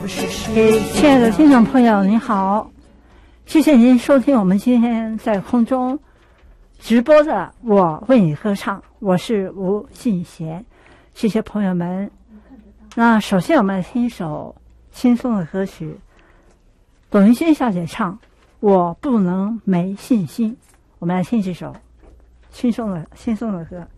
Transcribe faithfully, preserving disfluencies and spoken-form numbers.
给亲爱的听众朋友，您好，谢谢您收听我们今天在空中直播的《我为你歌唱》，我是吴信贤，谢谢朋友们。那首先我们来听一首轻松的歌曲，董云轩小姐唱《我不能没信心》，我们来听这首轻松的轻松的歌。